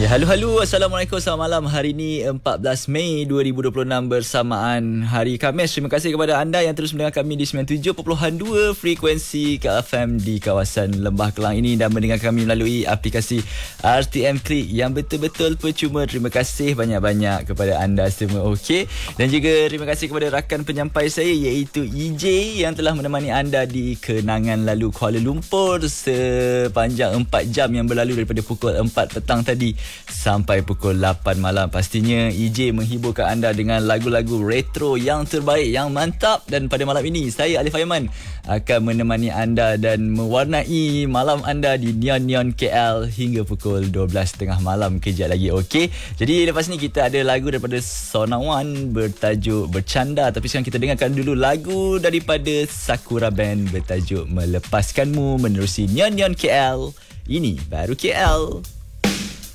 Ya, halo. Assalamualaikum, selamat malam. Hari ini 14 Mei 2026 bersamaan Hari Khamis. Terima kasih kepada anda yang terus mendengar kami di 97.2 frekuensi KFM di kawasan Lembah Kelang ini dan mendengar kami melalui aplikasi RTM Klik yang betul-betul percuma. Terima kasih banyak-banyak kepada anda semua. Okey. Dan juga terima kasih kepada rakan penyampai saya iaitu EJ yang telah menemani anda di kenangan lalu Kuala Lumpur sepanjang 4 jam yang berlalu daripada pukul 4 petang tadi sampai pukul 8 malam. Pastinya EJ menghiburkan anda dengan lagu-lagu retro yang terbaik, yang mantap. Dan pada malam ini saya Alif Aiman akan menemani anda dan mewarnai malam anda di Neon KL hingga pukul 12.30 malam kejap lagi. Okey. Jadi lepas ni kita ada lagu daripada Sonawan bertajuk Bercanda, tapi sekarang kita dengarkan dulu lagu daripada Sakura Band bertajuk Melepaskanmu menerusi Neon KL. Ini baru KL.